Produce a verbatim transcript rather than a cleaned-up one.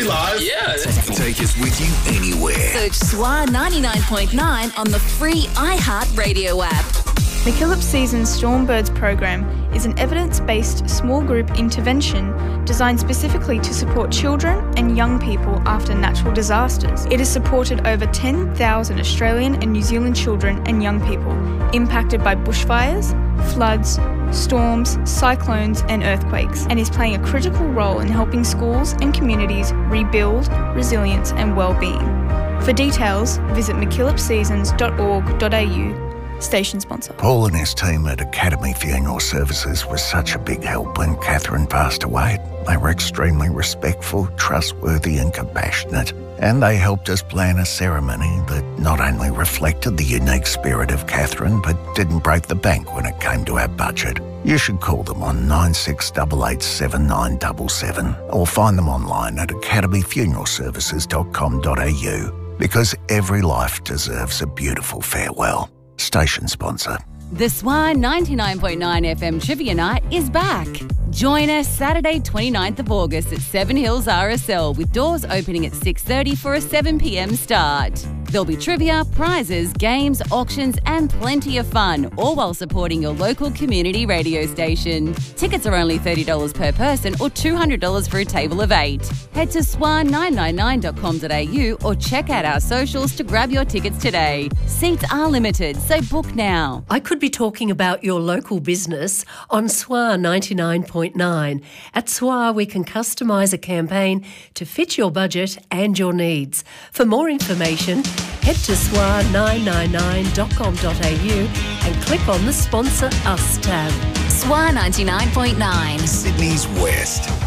we live? Yeah. Take us with you anywhere. Search S W A ninety-nine point nine on the free iHeart Radio app. MacKillop Seasons Stormbirds program is an evidence-based small group intervention designed specifically to support children and young people after natural disasters. It has supported over ten thousand Australian and New Zealand children and young people impacted by bushfires, floods, storms, cyclones and earthquakes, and is playing a critical role in helping schools and communities rebuild resilience and well-being. For details, visit mackillop seasons dot org dot a u. Station sponsor. Paul and his team at Academy Funeral Services was such a big help when Catherine passed away. They were extremely respectful, trustworthy and compassionate, and they helped us plan a ceremony that not only reflected the unique spirit of Catherine but didn't break the bank when it came to our budget. You should call them on nine six eight eight seven nine seven seven or find them online at academy funeral services dot com dot a u, because every life deserves a beautiful farewell. Station sponsor. The S W A ninety-nine point nine F M Trivia Night is back. Join us Saturday twenty-ninth of August at Seven Hills R S L with doors opening at six thirty for a seven p m start. There'll be trivia, prizes, games, auctions and plenty of fun, all while supporting your local community radio station. Tickets are only thirty dollars per person or two hundred dollars for a table of eight. Head to S W A nine nine nine dot com dot a u or check out our socials to grab your tickets today. Seats are limited, so book now. I could be talking about your local business on S W A ninety-nine point nine. At S W A, we can customise a campaign to fit your budget and your needs. For more information, head to S W A nine nine nine dot com dot a u and click on the Sponsor Us tab. S W A ninety-nine point nine. Sydney's West.